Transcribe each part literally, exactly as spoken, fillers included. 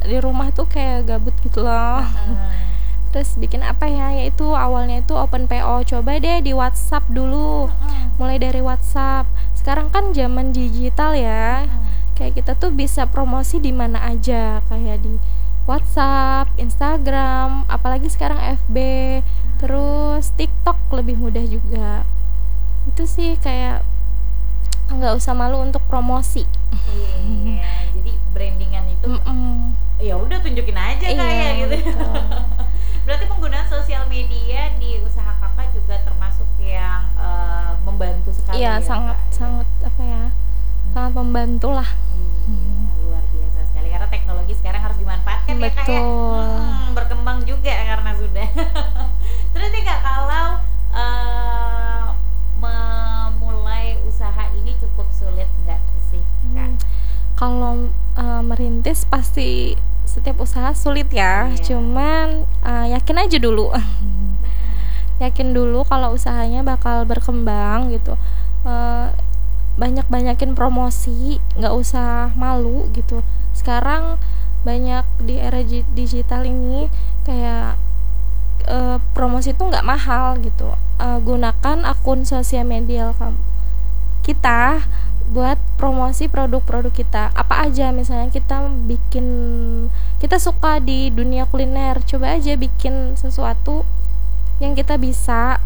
di rumah tuh kayak gabut gitu loh. Heeh. Terus bikin apa ya, yaitu awalnya itu open P O, coba deh di WhatsApp dulu, Heeh. mulai dari WhatsApp. Sekarang kan zaman digital ya, Heeh. kayak kita tuh bisa promosi di mana aja, kayak di WhatsApp, Instagram, apalagi sekarang F B, terus TikTok lebih mudah juga. Itu sih kayak nggak usah malu untuk promosi. Iya, jadi brandingan itu Mm-mm. ya udah tunjukin aja Iya, kayak gitu. betul. Berarti penggunaan sosial media di usaha kakak juga termasuk yang eh, membantu sekali. Iya, ya, sangat Kak? sangat apa ya, sangat membantu lah. Iya, luar biasa sekali karena teknologi sekarang harus dimanfaatkan ya kak ya. Betul. Hmm, berkembang juga karena sudah. Terus nih kak, kalau eh, memulai usaha ini cukup sulit nggak sih kak? Hmm. Kalau uh, merintis pasti setiap usaha sulit ya, Iya. cuman uh, yakin aja dulu. Yakin dulu kalau usahanya bakal berkembang gitu. Uh, banyak-banyakin promosi, nggak usah malu gitu. Sekarang banyak di era gi- digital ini kayak uh, promosi itu nggak mahal gitu. Uh, gunakan akun sosial media kamu kita buat promosi produk-produk kita. Apa aja, misalnya kita bikin, kita suka di dunia kuliner, coba aja bikin sesuatu yang kita bisa,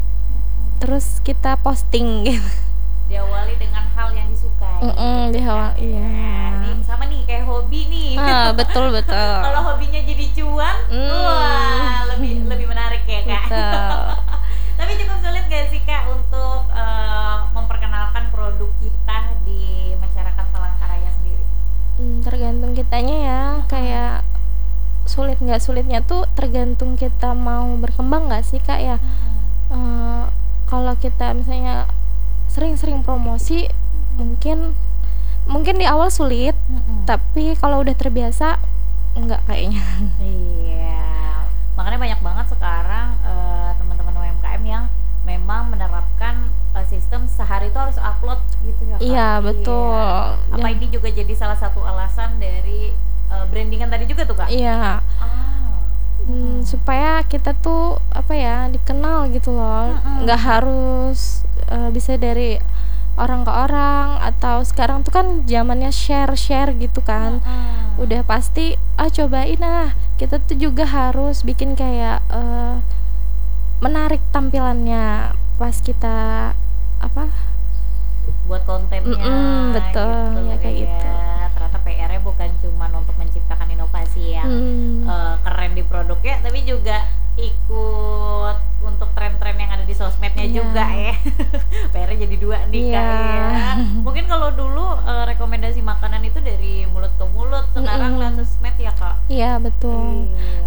terus kita posting gitu. Diawali dengan hal yang disukai. Mm-mm, gitu di awal, kan, iya. ya. Nih, sama nih kayak hobi nih. Ah, betul betul. Kalau hobinya jadi cuan, Mm. wah lebih lebih menarik ya kak. Betul. Tapi cukup sulit gak sih kak untuk eh, memperkenalkan produk kita di masyarakat Palangkaraya sendiri? Hmm, tergantung kitanya ya, kayak sulit nggak sulitnya tuh tergantung kita mau berkembang nggak sih kak ya. Eh, kalau kita misalnya sering-sering promosi, mungkin mungkin di awal sulit, Mm-mm. tapi kalau udah terbiasa enggak kayaknya. Iya, makanya banyak banget sekarang eh, teman-teman U M K M yang memang menerapkan eh, sistem sehari itu harus upload gitu ya Kak? Iya, betul. Apa Ya. ini juga jadi salah satu alasan dari eh, brandingan tadi juga tuh Kak? Iya. Ah. Hmm, supaya kita tuh apa ya, dikenal gitu loh. Mm-mm. Nggak harus eh, bisa dari orang ke orang, atau sekarang tuh kan zamannya share-share gitu kan. Mm-mm. Udah pasti ah cobain, ah kita tuh juga harus bikin kayak eh, menarik tampilannya pas kita apa. buat kontennya. Mm-mm, betul, gitu, ya kayak iya. gitu. Ternyata P R-nya bukan cuma untuk menciptakan inovasi yang Hmm. eh, keren di produknya, tapi juga ikut untuk tren-tren yang ada di sosmednya Iya. juga ya. P R-nya jadi dua nih Iya. Kak ya. Mungkin kalau dulu eh, rekomendasi makanan itu dari mulut ke mulut, sekarang Mm-mm. lewat sosmed ya Kak. Iya, betul. Iya.